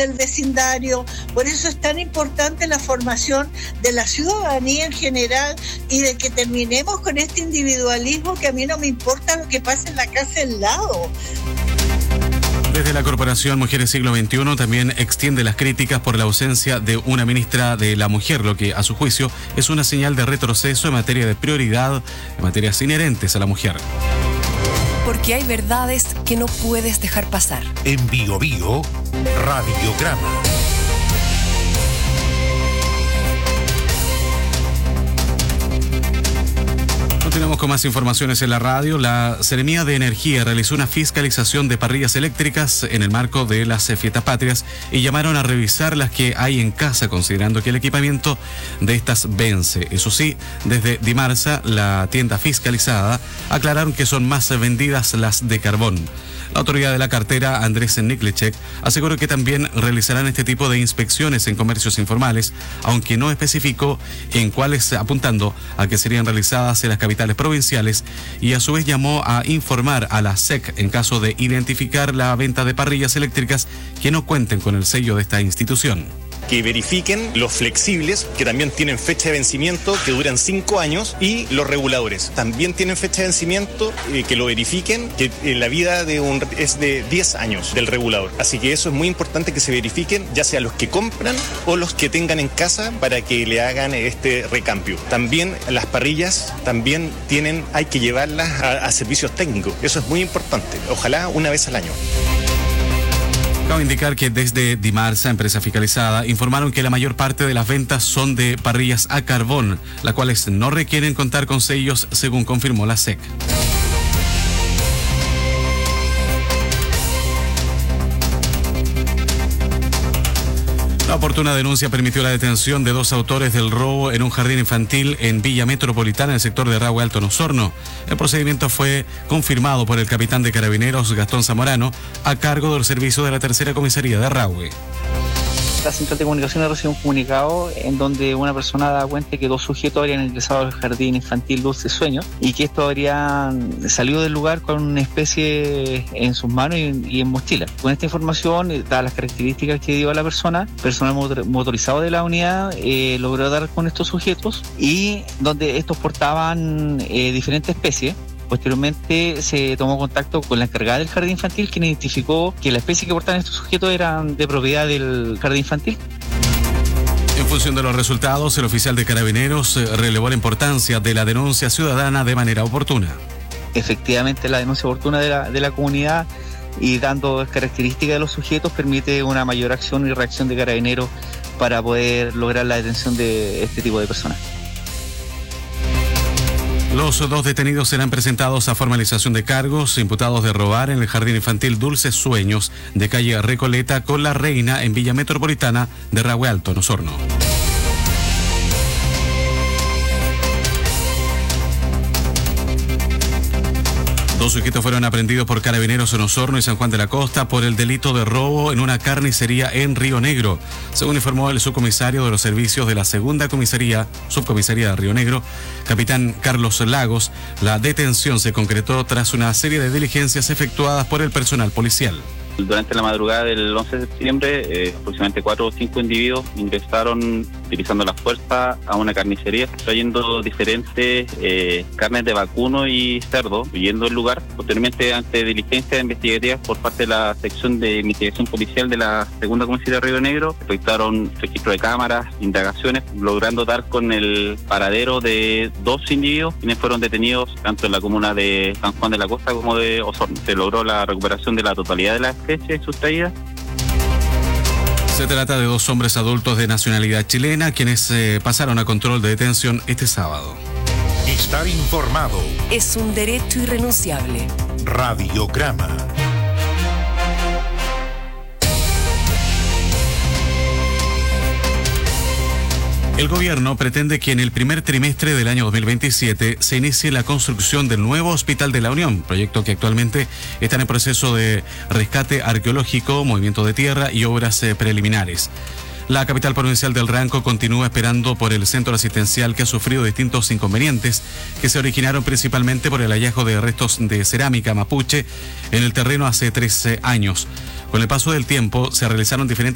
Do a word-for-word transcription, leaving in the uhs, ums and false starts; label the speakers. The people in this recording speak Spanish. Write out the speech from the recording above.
Speaker 1: del vecindario. Por eso es tan importante la formación de la ciudadanía en general y de que terminemos con este individualismo que a mí no me importa lo que pase en la casa del lado.
Speaker 2: Desde la Corporación Mujeres Siglo veintiuno también extiende las críticas por la ausencia de una ministra de la Mujer, lo que a su juicio es una señal de retroceso en materia de prioridad, en materias inherentes a la mujer.
Speaker 3: Porque hay verdades que no puedes dejar pasar.
Speaker 4: En Bio Bio, Radiograma.
Speaker 2: Continuamos con más informaciones en la radio. La Seremía de Energía realizó una fiscalización de parrillas eléctricas en el marco de las fiestas patrias y llamaron a revisar las que hay en casa, considerando que el equipamiento de estas vence. Eso sí, desde Dimarsa, la tienda fiscalizada, aclararon que son más vendidas las de carbón. La autoridad de la cartera, Andrés Niklicek, aseguró que también realizarán este tipo de inspecciones en comercios informales, aunque no especificó en cuáles, apuntando a que serían realizadas en las capitales provinciales, y a su vez llamó a informar a la S E C en caso de identificar la venta de parrillas eléctricas que no cuenten con el sello de esta institución.
Speaker 5: Que verifiquen los flexibles, que también tienen fecha de vencimiento, que duran cinco años, y los reguladores también tienen fecha de vencimiento, eh, que lo verifiquen, que eh, la vida de un, es de diez años del regulador. Así que eso es muy importante que se verifiquen, ya sea los que compran o los que tengan en casa, para que le hagan este recambio. También las parrillas también tienen, hay que llevarlas a, a servicios técnicos. Eso es muy importante. Ojalá una vez al año.
Speaker 2: Cabe indicar que desde Dimarsa, empresa fiscalizada, informaron que la mayor parte de las ventas son de parrillas a carbón, las cuales no requieren contar con sellos, según confirmó la S E C. La oportuna denuncia permitió la detención de dos autores del robo en un jardín infantil en Villa Metropolitana, en el sector de Rahue Alto, en Osorno. El procedimiento fue confirmado por el capitán de Carabineros, Gastón Zamorano, a cargo del servicio de la tercera comisaría de Rahue.
Speaker 6: La central de comunicaciones recibió un comunicado en donde una persona da cuenta que dos sujetos habrían ingresado al jardín infantil Dulce Sueño y que estos habrían salido del lugar con una especie en sus manos y, y en mochila. Con esta información, dadas las características que dio a la persona, personal motor, motorizado de la unidad eh, logró dar con estos sujetos, y donde estos portaban eh, diferentes especies. Posteriormente se tomó contacto con la encargada del jardín infantil, quien identificó que la especie que portaban estos sujetos eran de propiedad del jardín infantil.
Speaker 2: En función de los resultados, el oficial de Carabineros relevó la importancia de la denuncia ciudadana de manera oportuna.
Speaker 6: Efectivamente, la denuncia oportuna de la, de la comunidad, y dando características de los sujetos, permite una mayor acción y reacción de Carabineros para poder lograr la detención de este tipo de personas.
Speaker 2: Los dos detenidos serán presentados a formalización de cargos, imputados de robar en el jardín infantil Dulces Sueños de calle Recoleta con la Reina en Villa Metropolitana de Rahue Alto, en Osorno. Dos sujetos fueron aprehendidos por Carabineros en Osorno y San Juan de la Costa por el delito de robo en una carnicería en Río Negro. Según informó el subcomisario de los servicios de la segunda comisaría, subcomisaría de Río Negro, capitán Carlos Lagos, la detención se concretó tras una serie de diligencias efectuadas por el personal policial.
Speaker 7: Durante la madrugada del once de septiembre, eh, aproximadamente cuatro o cinco individuos ingresaron utilizando la fuerza a una carnicería, trayendo diferentes eh, carnes de vacuno y cerdo, huyendo del lugar. Posteriormente, ante diligencias investigativas por parte de la sección de investigación policial de la segunda comisaría de Río Negro, efectuaron registro de cámaras, indagaciones, logrando dar con el paradero de dos individuos, quienes fueron detenidos tanto en la comuna de San Juan de la Costa como de Osorno. Se logró la recuperación de la totalidad de las especies sustraídas.
Speaker 2: Se trata de dos hombres adultos de nacionalidad chilena, quienes eh, pasaron a control de detención este sábado.
Speaker 4: Estar informado
Speaker 3: es un derecho irrenunciable.
Speaker 4: Radiograma.
Speaker 2: El gobierno pretende que en el primer trimestre del año dos mil veintisiete se inicie la construcción del nuevo Hospital de la Unión, proyecto que actualmente está en proceso de rescate arqueológico, movimiento de tierra y obras eh, preliminares. La capital provincial del Ranco continúa esperando por el centro asistencial, que ha sufrido distintos inconvenientes que se originaron principalmente por el hallazgo de restos de cerámica mapuche en el terreno hace trece años. Con el paso del tiempo se realizaron diferentes